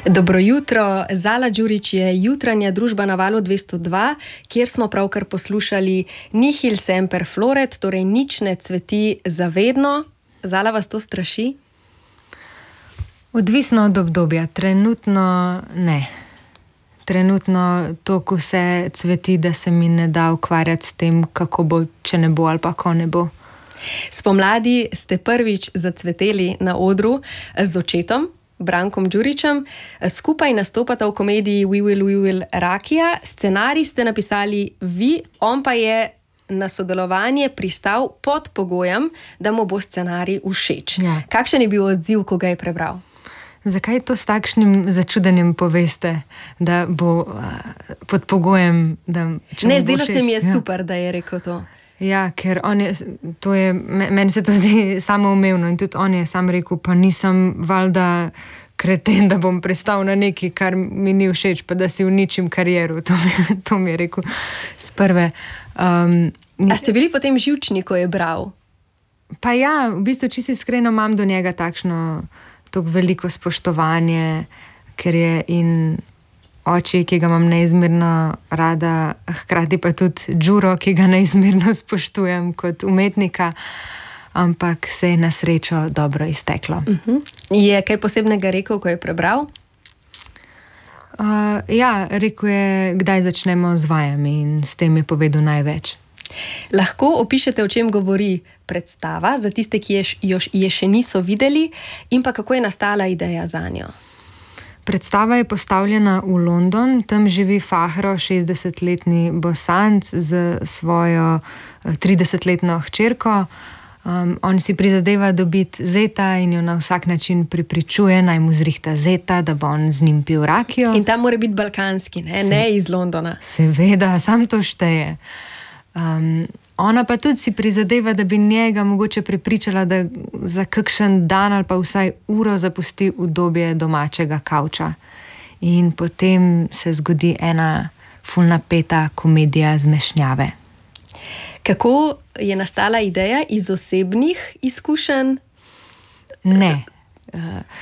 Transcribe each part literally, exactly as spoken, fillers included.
Dobro jutro, Zala Đurić je jutranja družba na Valu dvesto dva, kjer smo pravkar poslušali Nihil semper floret, torej nič ne cveti zavedno. Zala, vas to straši? Odvisno od obdobja. Trenutno ne. Trenutno toliko vse cveti, da se mi ne da ukvarjati s tem, kako bo, če ne bo ali pa ko ne bo. Spomladi ste prvič zacveteli na odru z očetom, Brankom Đurićem. Skupaj nastopata v komediji We Will, We Will Rakija. Scenarij ste napisali vi, on pa je na sodelovanje pristal pod pogojem, da mu bo scenarij všeč. Ja. Kakšen je bil odziv, ko ga je prebral? Zakaj to s takšnim začudenjem poveste, da bo uh, pod pogojem, da če ne, zdelo se mi je super, ja. Da je rekel to. Ja, ker on je, to je, meni se to zdi samoumevno in tudi on je sam rekel, pa nisem valjda kreten, da bom pristal na nekaj, kar mi ni všeč, pa da si uničim kariero. To mi, to mi je rekel sprve. Um, A ste bili potem živčni, ko je bral? Pa ja, v bistvu čisto iskreno imam do njega takšno tako veliko spoštovanje, ker je in oči, ki ga imam neizmerno rada, hkrati pa tudi Đuro, ki ga neizmerno spoštujem kot umetnika, ampak se je na srečo dobro izteklo. Uh-huh. Je kaj posebnega rekel, ko je prebral? Uh, ja, rekel je, kdaj začnemo z vajami in s tem je povedal največ. Lahko opišete, o čem govori predstava, za tiste, ki je, jo, je še niso videli, in pa kako je nastala ideja za njo? Predstava je postavljena v London, tam živi Fahro, šestdesetletni Bosanc z svojo tridesetletno hčerko. Um, on si prizadeva dobiti zeta in jo na vsak način prepričuje, naj mu zrihta zeta, da bo on z njim pil rakijo. In ta mora biti balkanski, ne, Se, ne iz Londona. Seveda, sam to šteje. Um, ona pa tudi si prizadeva, da bi njega mogoče prepričala, da za kakšen dan ali pa vsaj uro zapusti udobje domačega kavča. In potem se zgodi ena ful napeta komedija zmešnjave. Kako je nastala ideja iz osebnih izkušenj? Ne. Uh,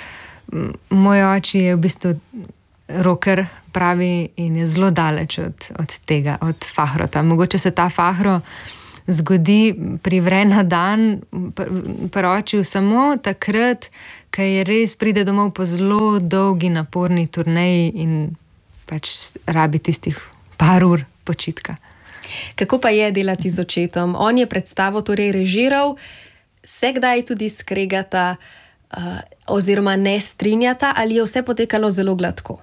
moj oči je v bistvu rocker, pravi, in je zelo daleč od, od tega, od Fahrota. Mogoče se ta Fahro zgodi, privre na dan pri očiju samo takrat, ko je res pride domov po zelo dolgi, naporni turneji in pač rabi tistih par ur počitka. Kako pa je delati z očetom? On je predstavo torej režiral, se kdaj tudi skregata uh, oziroma ne strinjata, ali je vse potekalo zelo gladko?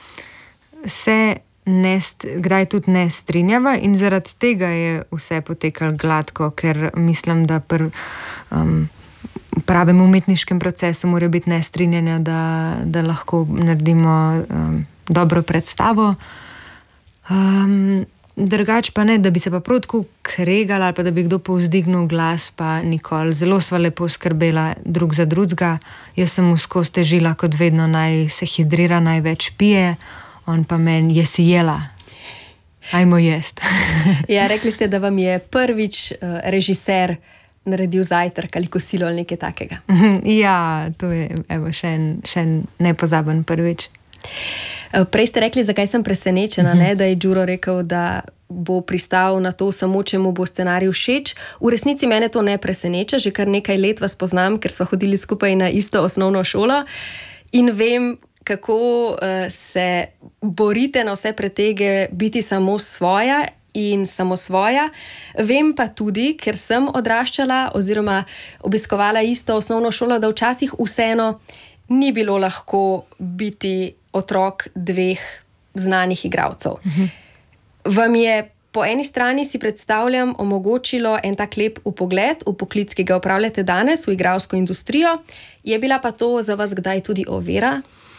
Se ne, kdaj tudi ne strinjava in zaradi tega je vse potekalo gladko, ker mislim, da pri um, pravem umetniškem procesu mora biti nestrinjanja, da, da lahko naredimo um, dobro predstavo. Um, drugač pa ne, da bi se pa prav tako kregali ali pa da bi kdo povzdignil glas, pa nikoli. Zelo sva lepo skrbela drug za drugega. Jaz sem mu skozi težila, kot vedno, naj se hidrira, največ pije. On pa meni, je si jela, ajmo jest. Ja, rekli ste, da vam je prvič uh, režiser naredil zajtrk ali kosilo ali nekaj takega. Ja, to je evo, še, en, še en nepozaben prvič. Prej ste rekli, zakaj sem presenečena, ne, da je Đuro rekel, da bo pristal na to samo, če mu bo scenarij všeč. V resnici mene to ne preseneča, že kar nekaj let vas poznam, ker sva hodili skupaj na isto osnovno šolo in vem, kako uh, se borite na vse pretege biti samo svoja in samo svoja. Vem pa tudi, ker sem odraščala oziroma obiskovala isto osnovno šolo, da včasih vseeno ni bilo lahko biti otrok dveh znanih igralcev. Mhm. Vam je po eni strani, si predstavljam, omogočilo en tak lep vpogled v poklic, ki ga opravljate danes, v igralsko industrijo. Je bila pa to za vas kdaj tudi ovira?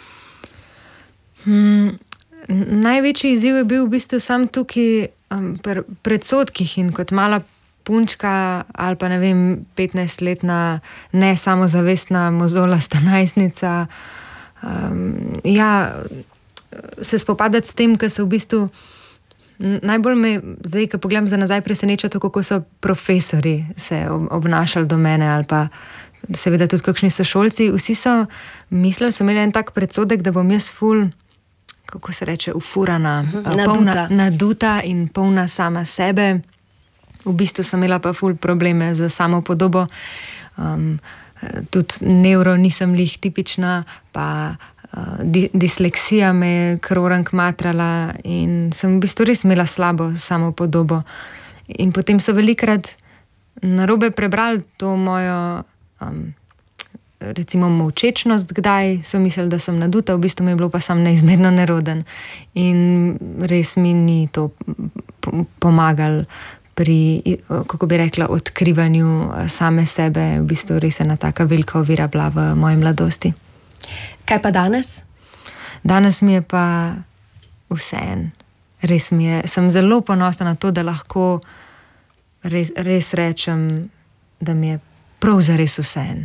Hmm, največji izziv je bil v bistvu sam tukaj um, pr- predsodkih in kot mala punčka ali pa ne vem, petnajstletna ne samozavestna mozolasta najstnica. Um, ja, se spopadati s tem, ker se v bistvu najbolj me, zdaj, ko pogledam za nazaj, preseneča to, kako so profesori se obnašali do mene ali pa seveda tudi kakšni sošolci, vsi so mislili, so imeli en tak predsodek, da bom jaz ful, kako se reče, ufurana, Naduta. polna, naduta in polna sama sebe. V bistvu sem imela pa ful probleme z samo podobo. Um, tudi nevro nisem lih tipična, pa uh, di, disleksija me je krorank matrala in sem v bistvu res imela slabo samo podobo. In potem so velikrat narobe prebrali to mojo um, recimo molčečnost, kdaj so mislili, da sem naduta, v bistvu mi je bilo pa sam neizmerno neroden. In res mi ni to pomagalo pri, kako bi rekla, odkrivanju same sebe. V bistvu res ena taka velika ovira bila v moji mladosti. Kaj pa danes? Danes mi je pa vseeno. Res mi je, sem zelo ponosna na to, da lahko res, res rečem, da mi je prav zares vseeno.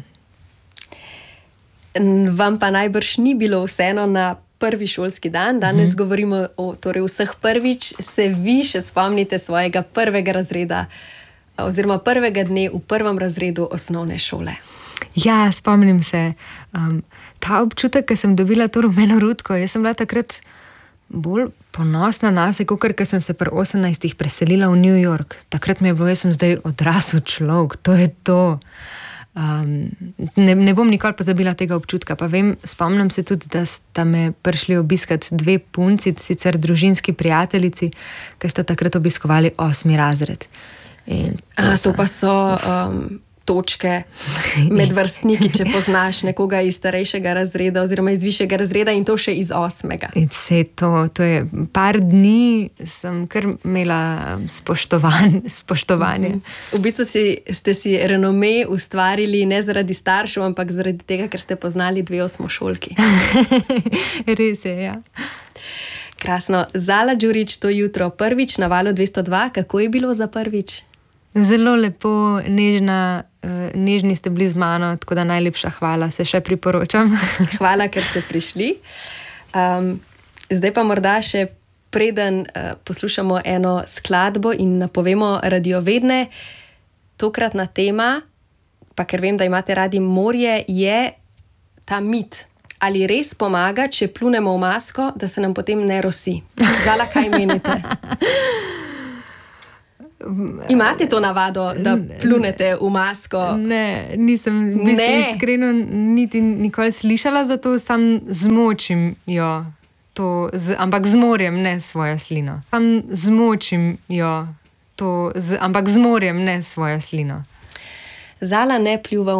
Vam pa najbrž ni bilo vseeno na prvi šolski dan. Danes mm. govorimo o torej vseh prvič. Se vi še spomnite svojega prvega razreda oziroma prvega dne v prvem razredu osnovne šole? Ja, spomnim se. Um, ta občutek, ki sem dobila to rumeno rutko, jaz sem bila takrat bolj ponosna nase, kakor ker sem se pri osemnajstih preselila v New York. Takrat mi je bilo, jaz sem zdaj odrasel človek, to je to. Um, ne, ne bom nikoli pozabila tega občutka, pa vem, spomnim se tudi, da sta me prišli obiskat dve punci, sicer družinski prijateljici, ki sta takrat obiskovali osmi razred. In to, A, to pa so um, točke med vrstniki, če poznaš nekoga iz starejšega razreda oziroma iz višjega razreda in to še iz osmega. In vse to, to je par dni sem kar imela spoštovan, spoštovanje. Mm-hmm. V bistvu si, ste si renome ustvarili ne zaradi staršev, ampak zaradi tega, ker ste poznali dve osmošolki. Res je, ja. Krasno. Zala Đurić, to jutro prvič na Valu dvesto dva. Kako je bilo za prvič? Zelo lepo, nežna, nežni ste bili z mano, tako da najlepša hvala, se še priporočam. Hvala, ker ste prišli. Um, zdaj pa morda še preden uh, poslušamo eno skladbo in napovemo radiovedne, tokratna tema, pa ker vem, da imate radi morje, je ta mit. Ali res pomaga, če plunemo v masko, da se nam potem ne rosi? Zala, kaj menite? Imate to navado, da plunete v masko? Ne, nisem v bistvu Ne. iskreno niti nikoli slišala, zato sam zmočim jo, to z, ampak zmorjem, ne svojo slino. Sam zmočim jo, to z, ampak zmorjem, ne svojo slino. Zala ne pljuva v